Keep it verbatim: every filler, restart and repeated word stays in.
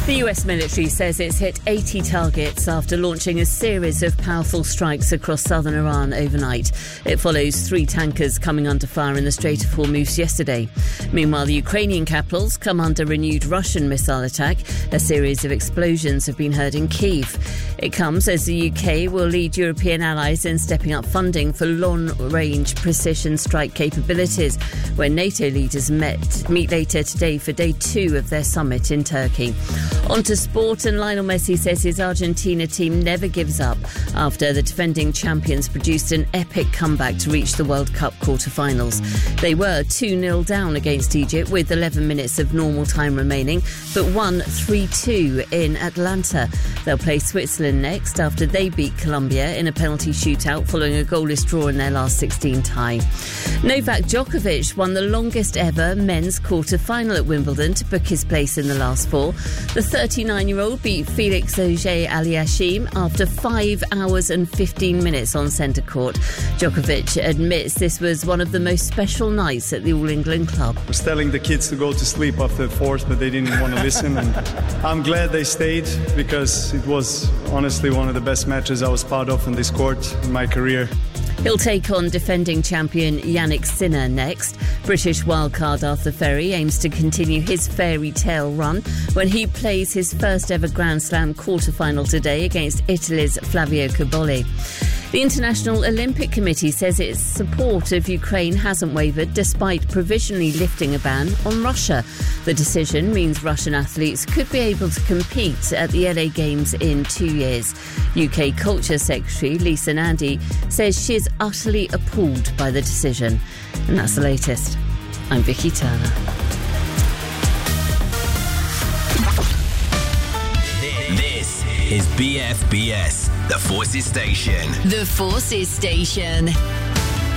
The U S military says it's hit eighty targets after launching a series of powerful strikes across southern Iran overnight. It follows three tankers coming under fire in the Strait of Hormuz yesterday. Meanwhile, the Ukrainian capital's come under renewed Russian missile attack. A series of explosions have been heard in Kyiv. It comes as the U K will lead European allies in stepping up funding for long-range precision strike capabilities, when NATO leaders met, meet later today for day two of their summit in Turkey. On to sport, and Lionel Messi says his Argentina team never gives up after the defending champions produced an epic comeback to reach the World Cup quarter-finals. They were two nil down against Egypt with eleven minutes of normal time remaining, but won three two in Atlanta. They'll play Switzerland next after they beat Colombia in a penalty shootout following a goalless draw in their last sixteen tie. Novak Djokovic won the longest ever men's quarter-final at Wimbledon to book his place in the last four. The thirty-nine-year-old beat Felix Auger-Aliassime after five hours and fifteen minutes on centre court. Djokovic admits this was one of the most special nights at the All England club. I was telling the kids to go to sleep after the fourth, but they didn't want to listen. And I'm glad they stayed, because it was honestly one of the best matches I was part of on this court in my career. He'll take on defending champion Yannick Sinner next. British wildcard Arthur Ferry aims to continue his fairy tale run when he plays his first ever Grand Slam quarter-final today against Italy's Flavio Cobolli. The International Olympic Committee says its support of Ukraine hasn't wavered despite provisionally lifting a ban on Russia. The decision means Russian athletes could be able to compete at the L A Games in two years. U K Culture Secretary Lisa Nandy says she is utterly appalled by the decision. And that's the latest. I'm Vicky Turner. This is B F B S, the Forces Station. The Forces Station.